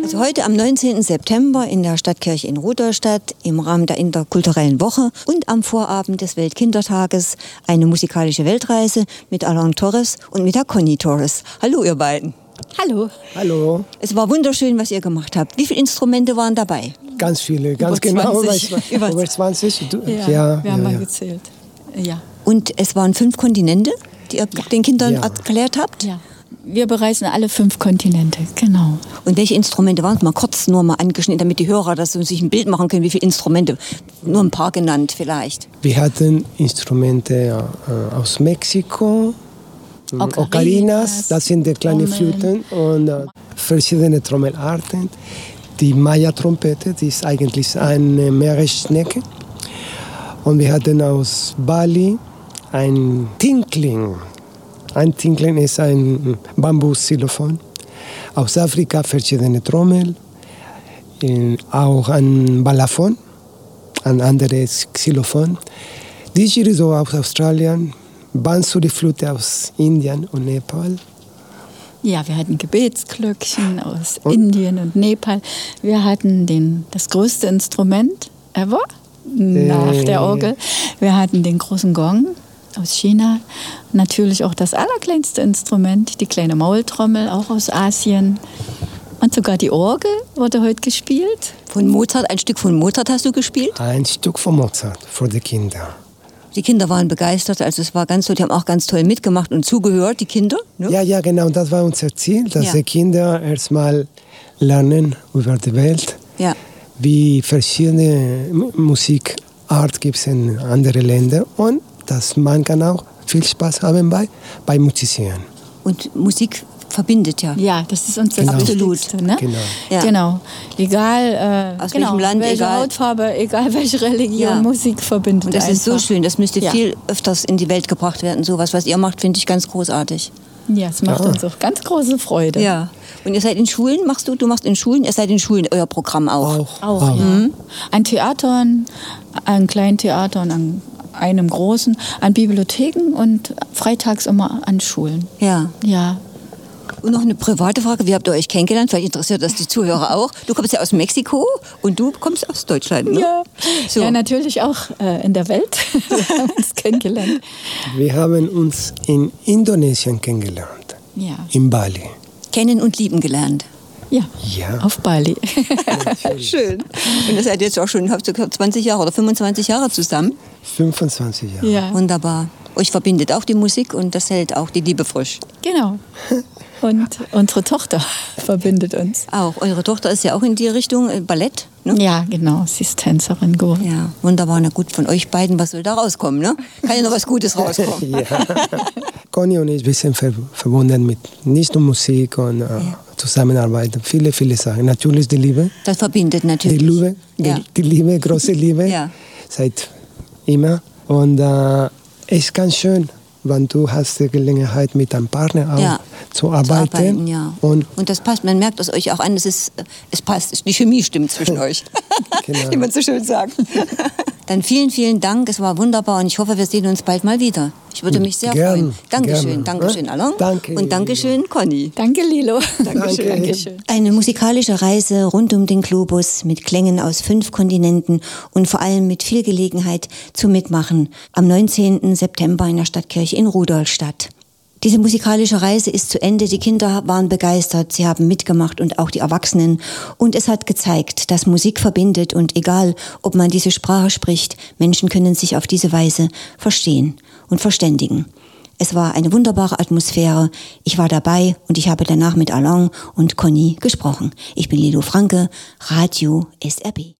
Also heute am 19. September in der Stadtkirche in Rudolstadt im Rahmen der interkulturellen Woche und am Vorabend des Weltkindertages eine musikalische Weltreise mit Alain Torres und mit der Conny Torres. Hallo ihr beiden. Hallo. Hallo. Es war wunderschön, was ihr gemacht habt. Wie viele Instrumente waren dabei? Ganz viele, ganz über genau. 20. Über 20. Ja, wir haben mal gezählt. Ja. Und es waren 5 Kontinente, die ihr den Kindern erklärt habt? Ja. Wir bereisen alle 5 Kontinente, genau. Und welche Instrumente waren es? Mal kurz nur mal angeschnitten, damit die Hörer das sich ein Bild machen können, wie viele Instrumente. Nur ein paar genannt vielleicht. Wir hatten Instrumente aus Mexiko, Ocarinas, das sind die kleinen Flöten und verschiedene Trommelarten. Die Maya-Trompete, die ist eigentlich eine Meeresschnecke. Und wir hatten aus Bali ein Tinkling. Ein Tinkling ist ein Bambus-Xylophon. Aus Afrika verschiedene Trommel, auch ein Balafon, ein anderes Xylophon. Didgeridoo aus Australien, Bansuri-Flöte aus Indien und Nepal. Ja, wir hatten Gebetsglöckchen aus Indien und Nepal. Wir hatten das größte Instrument ever nach der Orgel. Wir hatten den großen Gong aus China. Natürlich auch das allerkleinste Instrument, die kleine Maultrommel, auch aus Asien. Und sogar die Orgel wurde heute gespielt. Von Mozart, ein Stück von Mozart hast du gespielt? Ein Stück von Mozart für die Kinder. Die Kinder waren begeistert, also es war ganz toll, die haben auch ganz toll mitgemacht und zugehört, die Kinder. Ne? Ja, genau, das war unser Ziel, dass die Kinder erstmal lernen über die Welt. Ja. Wie verschiedene Musikart gibt es in anderen Ländern und dass man kann auch viel Spaß haben bei Musizieren. Und Musik verbindet ja. Ja, das ist uns das Wichtigste. Ne? Genau. Ja. Genau. Egal, aus welchem Land, welche egal. Hautfarbe, egal welche Religion, Musik verbindet. Und das einfach. ist so schön, das müsste viel öfters in die Welt gebracht werden. Sowas, was ihr macht, finde ich ganz großartig. Ja, es macht uns auch ganz große Freude. Ja. Und ihr seid in Schulen, du machst in Schulen, ihr seid in Schulen, euer Programm auch. Auch. Ja. An Theatern, an kleinen Theatern, an einem großen, an Bibliotheken und freitags immer an Schulen. Ja. Ja. Und noch eine private Frage, wie habt ihr euch kennengelernt? Vielleicht interessiert das die Zuhörer auch. Du kommst ja aus Mexiko und du kommst aus Deutschland, ne? Ja, so. Ja, natürlich auch in der Welt. Wir haben uns kennengelernt. Wir haben uns in Indonesien kennengelernt, in Bali. Kennen und lieben gelernt. Ja, auf Bali. Schön. Und ihr seid jetzt auch schon, habt ihr 20 Jahre oder 25 Jahre zusammen? 25 Jahre. Ja. Wunderbar. Euch verbindet auch die Musik und das hält auch die Liebe frisch. Genau. Und unsere Tochter verbindet uns. Auch. Eure Tochter ist ja auch in die Richtung Ballett, ne? Ja, genau. Sie ist Tänzerin geworden. Ja, wunderbar. Na gut, von euch beiden, was soll da rauskommen, ne? Kann ja noch was Gutes rauskommen. Ja. Conny und ich sind verbunden mit nicht nur Musik und Zusammenarbeit. Viele, viele Sachen. Natürlich die Liebe. Das verbindet natürlich. Die Liebe, große Liebe. Ja. Seit immer. Und es ist ganz schön, wenn du hast die Gelegenheit mit deinem Partner auch zu arbeiten. Und das passt, man merkt es euch auch an, es passt, die Chemie stimmt zwischen euch, genau. Wie man so schön sagt. Dann vielen, vielen Dank, es war wunderbar und ich hoffe, wir sehen uns bald mal wieder. Ich würde mich sehr freuen. Dankeschön, Dankeschön, Alain. Danke. Und Dankeschön, Conny. Danke, Lilo. Dankeschön. Eine musikalische Reise rund um den Globus mit Klängen aus 5 Kontinenten und vor allem mit viel Gelegenheit zum Mitmachen am 19. September in der Stadtkirche in Rudolstadt. Diese musikalische Reise ist zu Ende. Die Kinder waren begeistert, sie haben mitgemacht und auch die Erwachsenen. Und es hat gezeigt, dass Musik verbindet und egal, ob man diese Sprache spricht, Menschen können sich auf diese Weise verstehen und verständigen. Es war eine wunderbare Atmosphäre. Ich war dabei und ich habe danach mit Alain und Conny gesprochen. Ich bin Lilo Franke, Radio SRB.